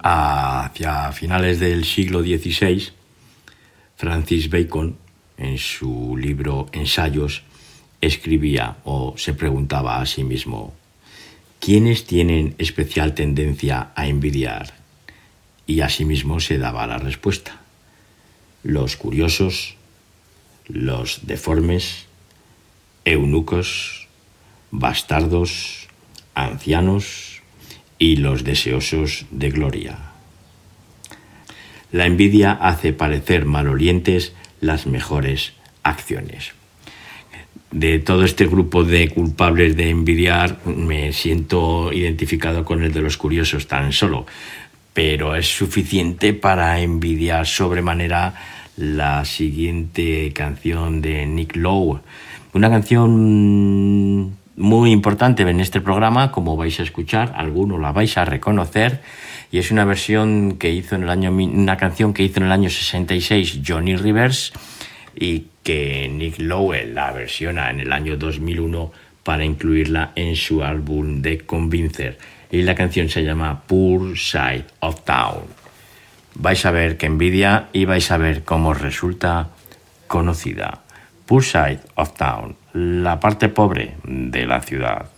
Hacia finales del siglo XVI, Francis Bacon, en su libro Ensayos, escribía o se preguntaba a sí mismo: ¿quiénes tienen especial tendencia a envidiar? Y asimismo se daba la respuesta: los curiosos, los deformes, eunucos, bastardos, ancianos y los deseosos de gloria. La envidia hace parecer malolientes las mejores acciones. De todo este grupo de culpables de envidiar, me siento identificado con el de los curiosos tan solo, pero es suficiente para envidiar sobremanera la siguiente canción de Nick Lowe, una canción muy importante en este programa, como vais a escuchar, algunos la vais a reconocer, y es una versión que hizo una canción que hizo en el año 66 Johnny Rivers, y que Nick Lowe la versiona en el año 2001 para incluirla en su álbum The Convincer, y la canción se llama Poor Side of Town. Vais a ver qué envidia y vais a ver cómo resulta conocida. Poor Side of Town, la parte pobre de la ciudad.